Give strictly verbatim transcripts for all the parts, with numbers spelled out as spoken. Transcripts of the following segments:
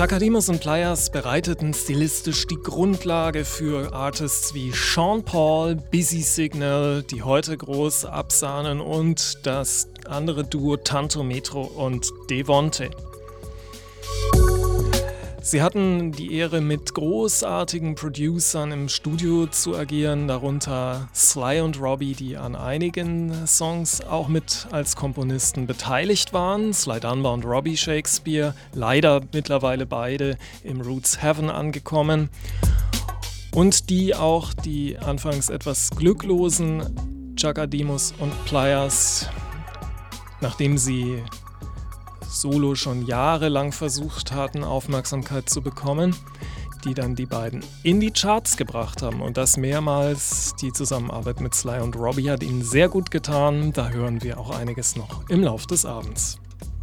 Chaka Demus und Pliers bereiteten stilistisch die Grundlage für Artists wie Sean Paul, Busy Signal, die heute groß absahnen, und das andere Duo Tanto Metro und Devonte. Sie hatten die Ehre, mit großartigen Producern im Studio zu agieren, darunter Sly und Robbie, die an einigen Songs auch mit als Komponisten beteiligt waren. Sly Dunbar und Robbie Shakespeare, leider mittlerweile beide im Roots Heaven angekommen. Und die auch die anfangs etwas glücklosen Chaka Demus und Pliers, nachdem sie solo schon jahrelang versucht hatten, Aufmerksamkeit zu bekommen, die dann die beiden in die Charts gebracht haben. Und das mehrmals. Die Zusammenarbeit mit Sly und Robbie hat ihnen sehr gut getan. Da hören wir auch einiges noch im Lauf des Abends.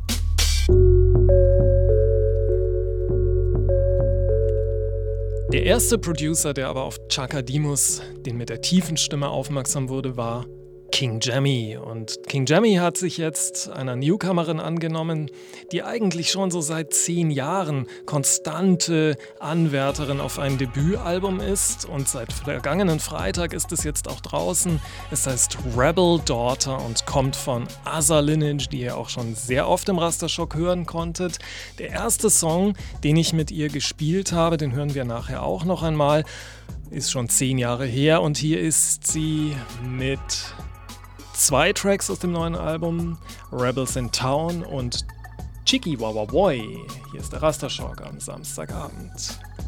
Der erste Producer, der aber auf Chaka Demus, den mit der tiefen Stimme, aufmerksam wurde, war King Jammy. Und King Jammy hat sich jetzt einer Newcomerin angenommen, die eigentlich schon so seit zehn Jahren konstante Anwärterin auf ein Debütalbum ist. Und seit vergangenen Freitag ist es jetzt auch draußen. Es heißt Rebel Daughter und kommt von Other Lineage, die ihr auch schon sehr oft im Rastershock hören konntet. Der erste Song, den ich mit ihr gespielt habe, den hören wir nachher auch noch einmal, ist schon zehn Jahre her. Und hier ist sie mit zwei Tracks aus dem neuen Album, Rebels in Town und Chicky Wawa Boy. Hier ist der Rastershock am Samstagabend.